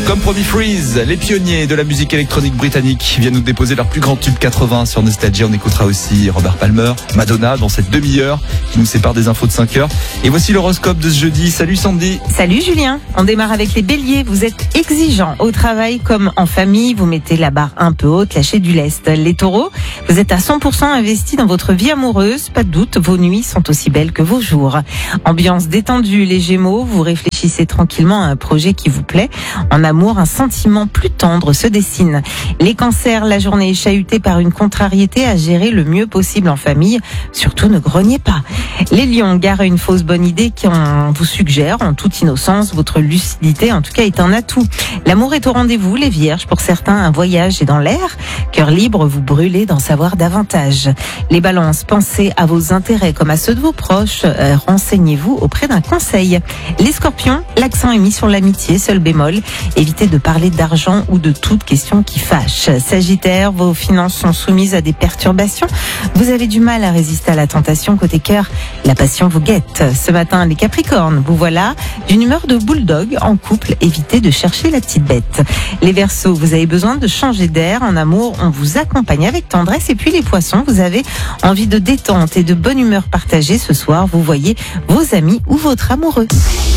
Comme promis, Freeze, les pionniers de la musique électronique britannique viennent nous déposer leur plus grand tube 80 sur Nostalgie. On écoutera aussi Robert Palmer, Madonna dans cette demi-heure qui nous sépare des infos de 5 heures. Et voici l'horoscope de ce jeudi. Salut Sandy. Salut Julien. On démarre avec les béliers. Vous êtes exigeants au travail comme en famille. Vous mettez la barre un peu haute, lâchez du lest. Les taureaux, vous êtes à 100% investis dans votre vie amoureuse. Pas de doute, vos nuits sont aussi belles que vos jours. Ambiance détendue, les gémeaux. Vous réfléchissez tranquillement à un projet qui vous plaît. En amour, un sentiment plus tendre se dessine. Les cancers, la journée est chahutée par une contrariété à gérer le mieux possible en famille. Surtout, ne grognez pas. Les lions, gare à une fausse bonne idée qu'on vous suggère en toute innocence. Votre lucidité, en tout cas, est un atout. L'amour est au rendez-vous, les vierges. Pour certains, un voyage est dans l'air. Cœur libre, vous brûlez d'en savoir davantage. Les balances, pensez à vos intérêts comme à ceux de vos proches. Renseignez-vous auprès d'un conseil. Les scorpions, l'accent est mis sur l'amitié, seul bémol. Évitez de parler d'argent ou de toute question qui fâche. Sagittaire, vos finances sont soumises à des perturbations. Vous avez du mal à résister à la tentation. Côté cœur, la passion vous guette. Ce matin, les capricornes, vous voilà d'une humeur de bulldog. En couple, évitez de chercher la petite bête. Les verseaux, vous avez besoin de changer d'air. En amour, on vous accompagne avec tendresse. Et puis les poissons, vous avez envie de détente et de bonne humeur partagée. Ce soir, vous voyez vos amis ou votre amoureux.